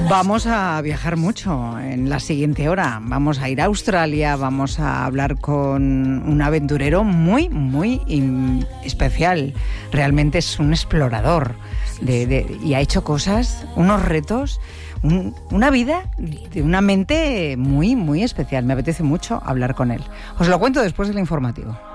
Vamos a viajar mucho en la siguiente hora. Vamos a ir a Australia, vamos a hablar con un aventurero muy especial. Realmente es un explorador y ha hecho cosas, unos retos, una vida de una mente muy especial. Me apetece mucho hablar con él. Os lo cuento después del informativo.